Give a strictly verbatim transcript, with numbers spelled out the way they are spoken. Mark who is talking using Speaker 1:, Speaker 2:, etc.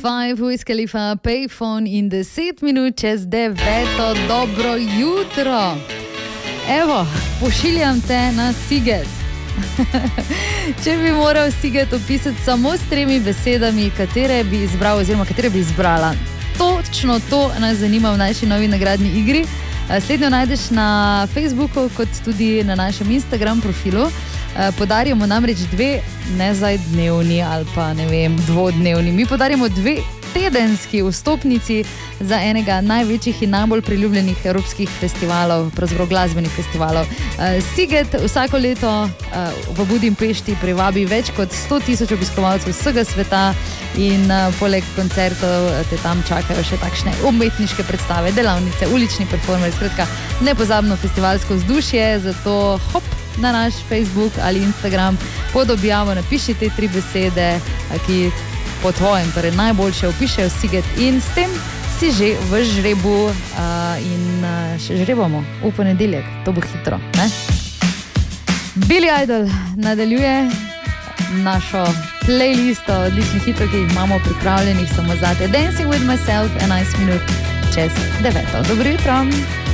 Speaker 1: pet, Wiz Khalifa, Payphone in deset minut čez deveto. Dobro jutro. Evo, pošiljam te na Siget. Če bi moral Siget opisati samo s tremi besedami, katere bi izbral oziroma katere bi izbrala. Točno to nas zanima v naši novi nagradni igri. Slednjo najdeš na Facebooku, kot tudi na našem Instagram profilu. Podarjamo namreč dve, ne zdaj dnevni ali pa ne vem, dvodnevni. Mi podarjamo dve tedenski vstopnici za enega največjih in najbolj priljubljenih evropskih festivalov, pravzaprav glasbenih festivalov. Siget vsako leto v Budimpešti privabi več kot sto tisoč obiskovalcev vsega sveta in poleg koncertov te tam čakajo še takšne umetniške predstave, delavnice, ulični performer, skratka nepozabno festivalsko vzdušje, zato hop na naš Facebook ali Instagram pod objavo napiši te tri besede, ki po tvojem, torej najboljše opišejo Siget in s tem si že v žrebu uh, in uh, še žrebamo v ponedeljek, to bo hitro, ne? Billy Idol nadaljuje našo playlisto odličnih hitov, ki jih imamo pripravljenih samo zate. Dancing with myself, enajst minut čez deveto. Dobro jutro!